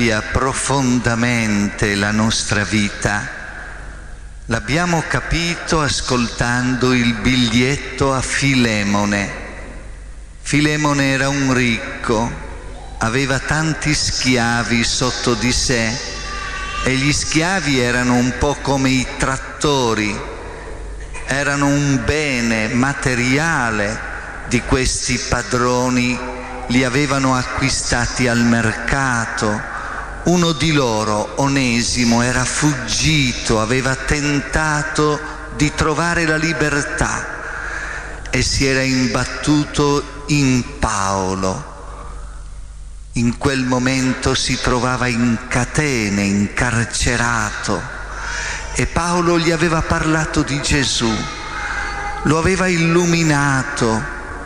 profondamente la nostra vita. L'abbiamo capito ascoltando il biglietto a Filemone. Filemone era un ricco, aveva tanti schiavi sotto di sé e gli schiavi erano un po' come i trattori, erano un bene materiale di questi padroni, li avevano acquistati al mercato. Uno di loro, Onesimo, era fuggito, aveva tentato di trovare la libertà e si era imbattuto in Paolo. In quel momento si trovava in catene, incarcerato, e Paolo gli aveva parlato di Gesù, lo aveva illuminato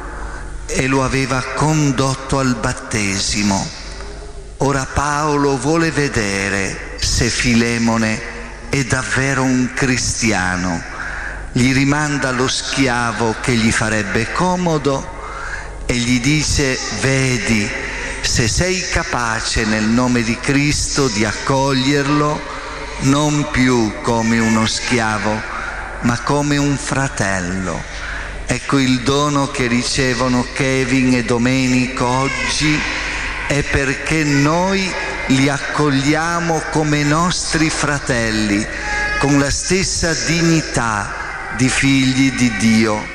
e lo aveva condotto al battesimo. Ora Paolo vuole vedere se Filemone è davvero un cristiano. Gli rimanda lo schiavo che gli farebbe comodo e gli dice: vedi, se sei capace nel nome di Cristo di accoglierlo, non più come uno schiavo, ma come un fratello. Ecco il dono che ricevono Kevin e Domenico oggi è perché noi li accogliamo come nostri fratelli, con la stessa dignità di figli di Dio.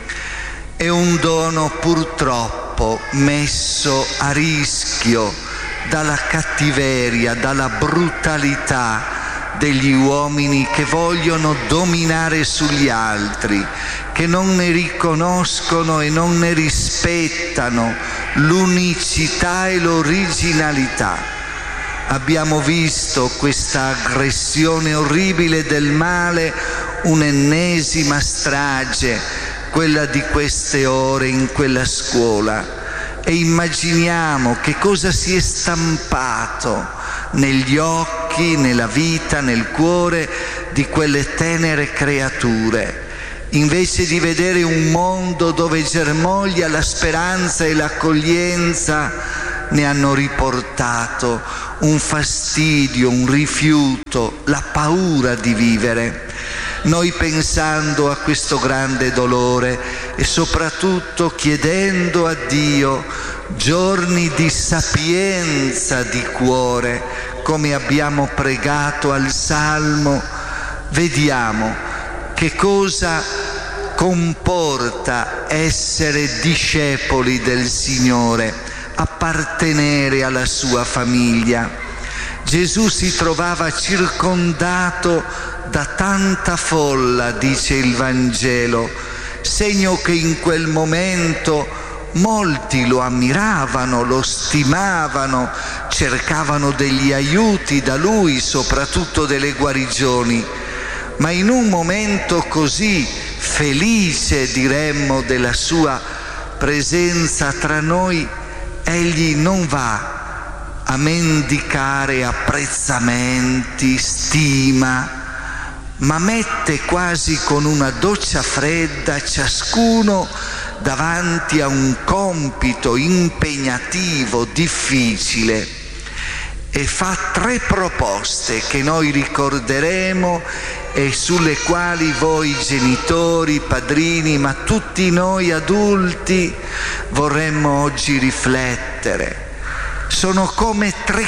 È un dono purtroppo messo a rischio dalla cattiveria, dalla brutalità degli uomini che vogliono dominare sugli altri, che non ne riconoscono e non ne rispettano l'unicità e l'originalità. Abbiamo visto questa aggressione orribile del male, un'ennesima strage, quella di queste ore in quella scuola, e immaginiamo che cosa si è stampato negli occhi, nella vita, nel cuore di quelle tenere creature. Invece di vedere un mondo dove germoglia la speranza e l'accoglienza, ne hanno riportato un fastidio, un rifiuto, la paura di vivere. Noi, pensando a questo grande dolore e soprattutto chiedendo a Dio giorni di sapienza di cuore, come abbiamo pregato al Salmo, vediamo che cosa comporta essere discepoli del Signore, appartenere alla sua famiglia. Gesù si trovava circondato da tanta folla, dice il Vangelo, segno che in quel momento molti lo ammiravano, lo stimavano, cercavano degli aiuti da lui, soprattutto delle guarigioni. Ma in un momento così felice, diremmo, della sua presenza tra noi, egli non va a mendicare apprezzamenti, stima, ma mette quasi con una doccia fredda ciascuno davanti a un compito impegnativo, difficile, e fa 3 proposte che noi ricorderemo e sulle quali voi genitori, padrini, ma tutti noi adulti vorremmo oggi riflettere. Sono come 3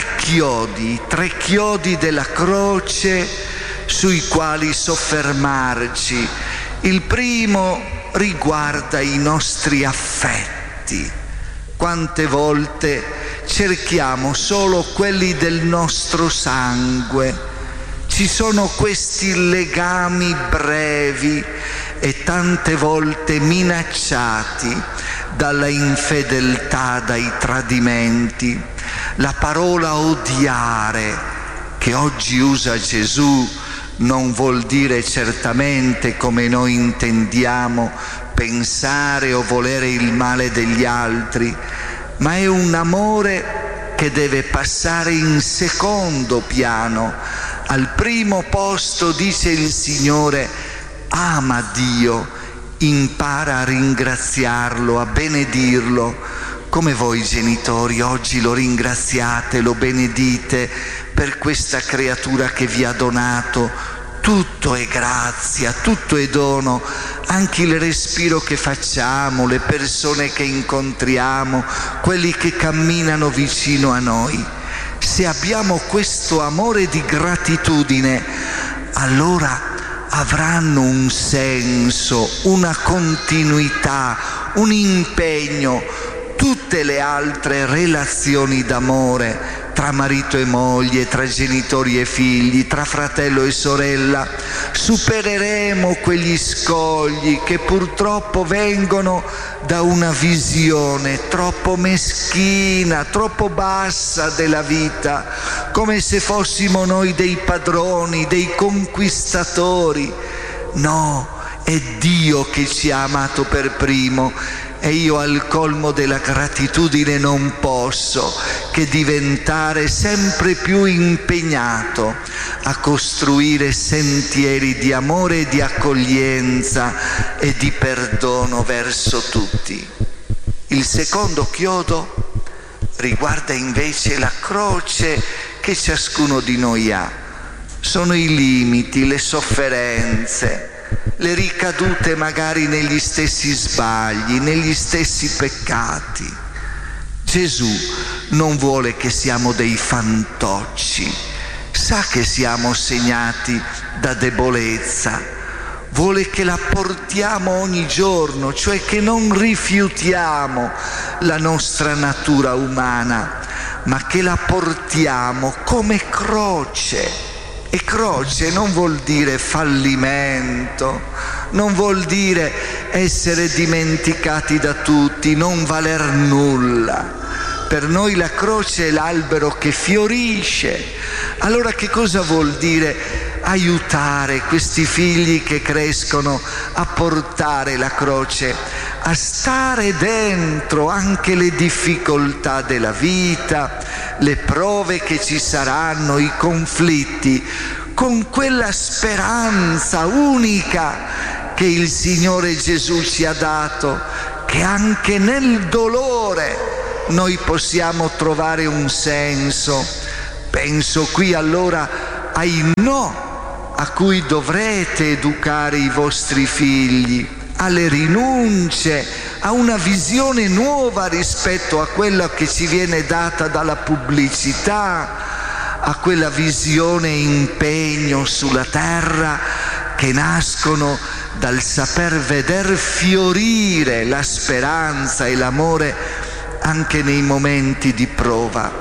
chiodi della croce sui quali soffermarci. Il primo riguarda i nostri affetti. Quante volte cerchiamo solo quelli del nostro sangue. Ci sono questi legami brevi e tante volte minacciati dalla infedeltà, dai tradimenti. La parola odiare, che oggi usa Gesù, non vuol dire certamente, come noi intendiamo, pensare o volere il male degli altri, ma è un amore che deve passare in secondo piano. Al primo posto, dice il Signore, ama Dio, impara a ringraziarlo, a benedirlo, come voi genitori oggi lo ringraziate, lo benedite per questa creatura che vi ha donato. Tutto è grazia, tutto è dono, anche il respiro che facciamo, le persone che incontriamo, quelli che camminano vicino a noi. Se abbiamo questo amore di gratitudine, allora avranno un senso, una continuità, un impegno. Tutte le altre relazioni d'amore tra marito e moglie, tra genitori e figli, tra fratello e sorella, supereremo quegli scogli che purtroppo vengono da una visione troppo meschina, troppo bassa della vita, come se fossimo noi dei padroni, dei conquistatori. No, è Dio che ci ha amato per primo. E io al colmo della gratitudine non posso che diventare sempre più impegnato a costruire sentieri di amore e di accoglienza e di perdono verso tutti. Il secondo chiodo riguarda invece la croce che ciascuno di noi ha. Sono i limiti, le sofferenze, le ricadute magari negli stessi sbagli, negli stessi peccati. Gesù non vuole che siamo dei fantocci, sa che siamo segnati da debolezza, vuole che la portiamo ogni giorno, cioè che non rifiutiamo la nostra natura umana, ma che la portiamo come croce. E croce non vuol dire fallimento, non vuol dire essere dimenticati da tutti, non valer nulla. Per noi la croce è l'albero che fiorisce. Allora che cosa vuol dire aiutare questi figli che crescono a portare la croce, a stare dentro anche le difficoltà della vita, le prove che ci saranno, i conflitti, con quella speranza unica che il Signore Gesù ci ha dato, che anche nel dolore noi possiamo trovare un senso. Penso qui allora ai no a cui dovrete educare i vostri figli, alle rinunce, a una visione nuova rispetto a quella che ci viene data dalla pubblicità, a quella visione e impegno sulla terra che nascono dal saper veder fiorire la speranza e l'amore anche nei momenti di prova.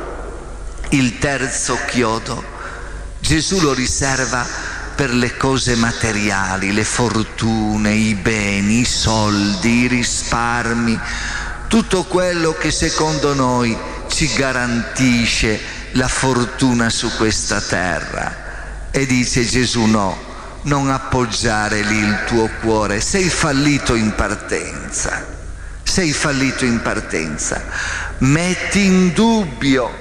Il terzo chiodo Gesù lo riserva per le cose materiali, le fortune, i beni, i soldi, i risparmi, tutto quello che secondo noi ci garantisce la fortuna su questa terra. E dice Gesù: no, non appoggiare lì il tuo cuore, sei fallito in partenza, sei fallito in partenza. Metti in dubbio,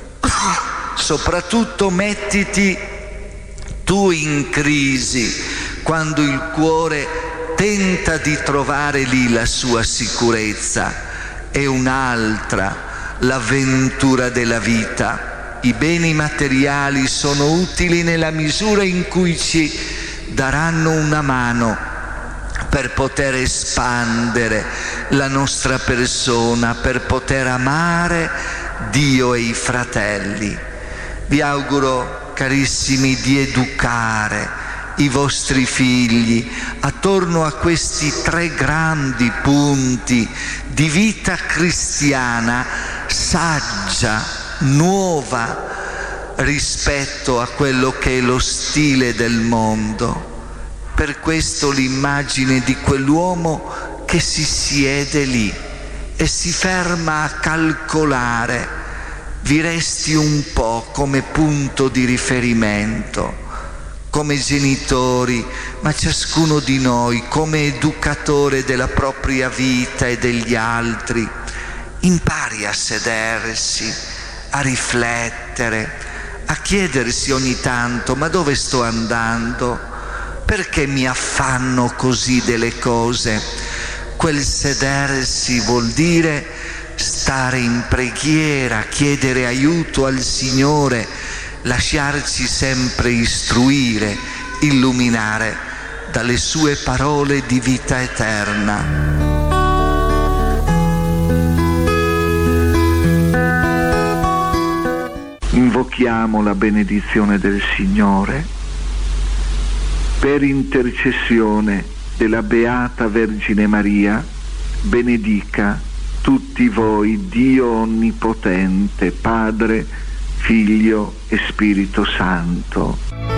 soprattutto mettiti tu in crisi quando il cuore tenta di trovare lì la sua sicurezza. È un'altra l'avventura della vita. I beni materiali sono utili nella misura in cui ci daranno una mano per poter espandere la nostra persona, per poter amare Dio e i fratelli. Vi auguro, carissimi, di educare i vostri figli attorno a questi tre grandi punti di vita cristiana saggia, nuova rispetto a quello che è lo stile del mondo. Per questo l'immagine di quell'uomo che si siede lì e si ferma a calcolare vi resti un po' come punto di riferimento, come genitori, ma ciascuno di noi come educatore della propria vita e degli altri. Impari a sedersi, a riflettere, a chiedersi ogni tanto: ma dove sto andando? Perché mi affanno così delle cose? Quel sedersi vuol dire stare in preghiera, chiedere aiuto al Signore, lasciarci sempre istruire, illuminare dalle sue parole di vita eterna. Invochiamo la benedizione del Signore. Per intercessione della Beata Vergine Maria, benedica tutti voi Dio Onnipotente, Padre, Figlio e Spirito Santo.